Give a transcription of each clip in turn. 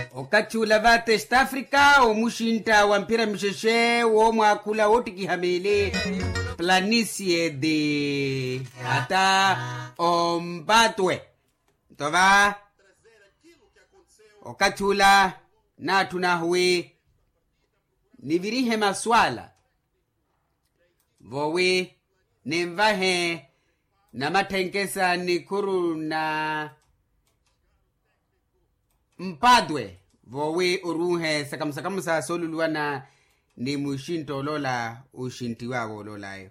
okachula va Test Africa omushinta wa mpira msheshe wo mwakula woti kihamele planicie de ata ombatwe tova okachula na tunahuwe nivirihe maswala vowe nemvahe na matenkesa nikuru na mpadwe vowe uruhe sakamsa soluluana ni mushinto lola ushinti wao lolayo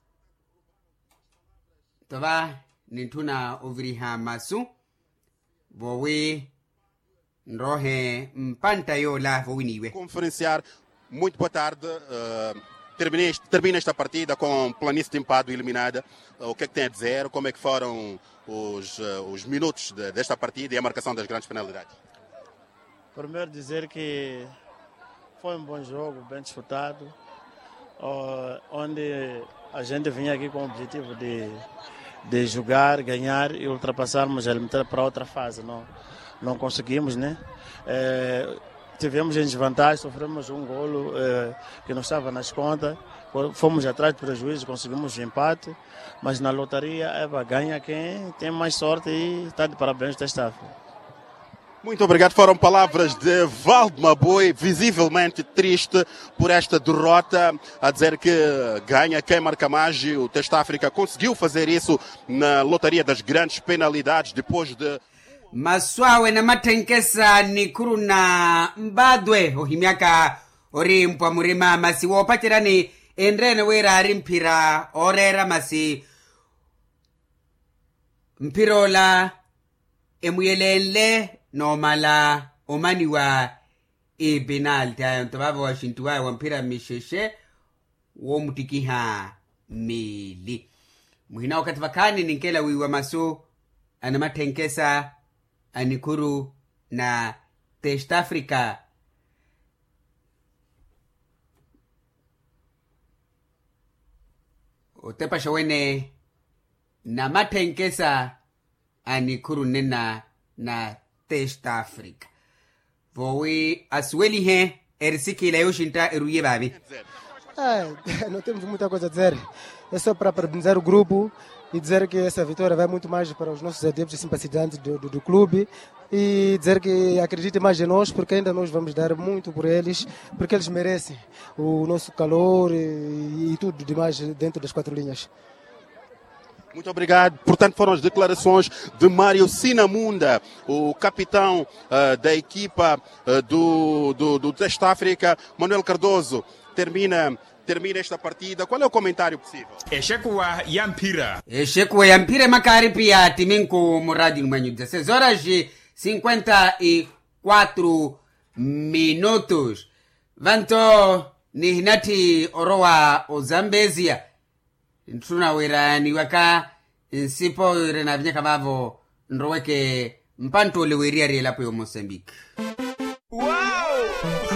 tova nintuna uviriha masu vowe nrohe mpanta yola vowiniwe conferenciar. Muito boa tarde. Termina esta partida com planície de empate eliminada. O que é que tem a dizer? Como é que foram os minutos desta partida e a marcação das grandes penalidades? Primeiro dizer que foi um bom jogo, bem disputado, onde a gente vinha aqui com o objetivo de jogar, ganhar e ultrapassarmos a eliminatória para outra fase. Não conseguimos, né? Tivemos em desvantagem, sofremos um golo que não estava nas contas, fomos atrás do prejuízo, conseguimos o empate, mas na lotaria ganha quem tem mais sorte e está de parabéns desta África. Muito obrigado. Foram palavras de Valdemar Boi, visivelmente triste por esta derrota, a dizer que ganha quem marca mais. O Test África conseguiu fazer isso na lotaria das grandes penalidades depois de maswawe na matenkesa nikuru na mbadwe ohimiaka ori mpwa murima masi wopatirani endrene wera ari mpira orera masi mpirola emuyelele nomala omaniwa penalty ayo ntobavo washintuwa wa mpira misheshe wo mutikiha mili muhina wakati vakani ninkela wiwa masu ana matenkesa anikuru na Test Africa otepa shawene na matenkesa anikuru nena na Test Africa vowe asweli he erisiki la yoshinta eruye babi. Não temos muita coisa a dizer, é só para parabenizar o grupo e dizer que essa vitória vai muito mais para os nossos adeptos e simpatizantes do clube e dizer que acreditem mais em nós, porque ainda nós vamos dar muito por eles, porque eles merecem o nosso calor e tudo demais dentro das quatro linhas. Muito obrigado. Portanto, foram as declarações de Mário Sinamunda, o capitão da equipa do Test África. Manuel Cardoso termina esta partida. Qual é o comentário possível? Eshekuwa yampire makari pia timinko muradi numanyu 16 horas e 54 minutos. Vanto ni hinati orowa o Zambezia. Ntuna wera ni waka nsipo rena vinyaka vavo nroweke mpanto leweria riela po Mozambique.